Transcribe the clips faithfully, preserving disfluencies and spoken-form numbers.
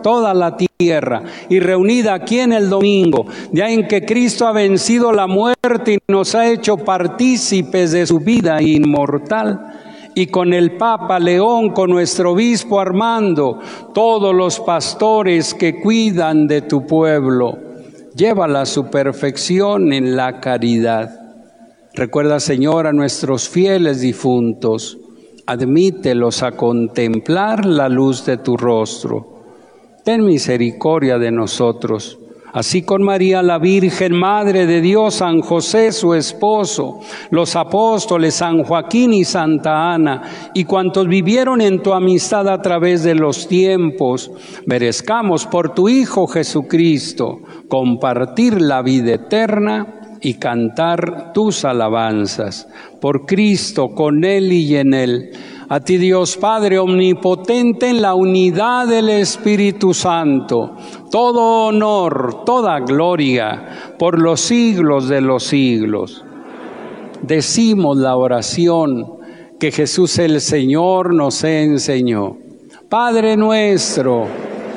toda la tierra y reunida aquí en el domingo, ya en que Cristo ha vencido la muerte y nos ha hecho partícipes de su vida inmortal, y con el Papa León, con nuestro obispo Armando, todos los pastores que cuidan de tu pueblo, llévala a su perfección en la caridad. Recuerda, Señor, a nuestros fieles difuntos, admítelos a contemplar la luz de tu rostro. Ten misericordia de nosotros. Así con María la Virgen, Madre de Dios, San José su esposo, los apóstoles, San Joaquín y Santa Ana, y cuantos vivieron en tu amistad a través de los tiempos, merezcamos por tu Hijo Jesucristo compartir la vida eterna y cantar tus alabanzas. Por Cristo, con Él y en Él. A ti, Dios Padre omnipotente, en la unidad del Espíritu Santo, todo honor, toda gloria, por los siglos de los siglos. Decimos la oración que Jesús el Señor nos enseñó. Padre nuestro,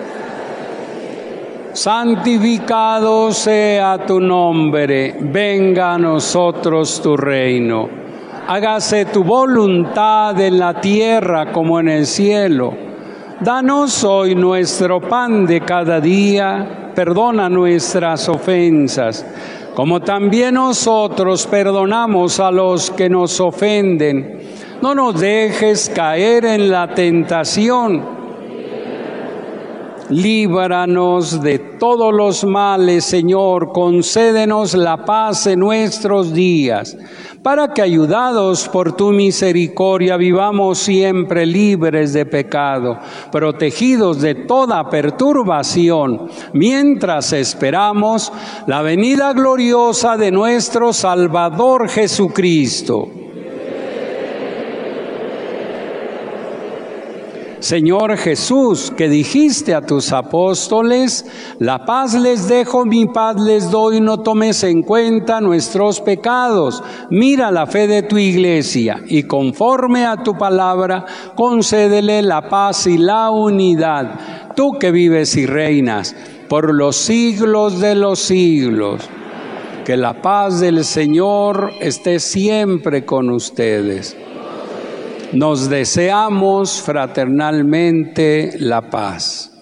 santificado sea tu nombre, venga a nosotros tu reino. Hágase tu voluntad en la tierra como en el cielo. Danos hoy nuestro pan de cada día. Perdona nuestras ofensas, como también nosotros perdonamos a los que nos ofenden. No nos dejes caer en la tentación. Líbranos de todos los males, Señor. Concédenos la paz en nuestros días, para que, ayudados por tu misericordia, vivamos siempre libres de pecado, protegidos de toda perturbación, mientras esperamos la venida gloriosa de nuestro Salvador Jesucristo. Señor Jesús, que dijiste a tus apóstoles, la paz les dejo, mi paz les doy, no tomes en cuenta nuestros pecados. Mira la fe de tu iglesia y conforme a tu palabra, concédele la paz y la unidad. Tú que vives y reinas por los siglos de los siglos. Que la paz del Señor esté siempre con ustedes. Nos deseamos fraternalmente la paz.